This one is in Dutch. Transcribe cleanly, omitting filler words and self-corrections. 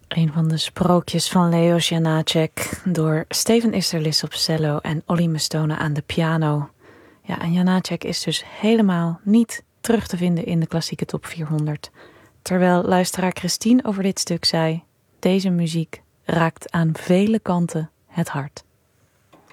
Een van de sprookjes van Leos Janáček door Steven Easterlis op cello en Olly Mestone aan de piano. Ja, en Janáček is dus helemaal niet terug te vinden in de klassieke top 400. Terwijl luisteraar Christine over dit stuk zei: deze muziek raakt aan vele kanten het hart.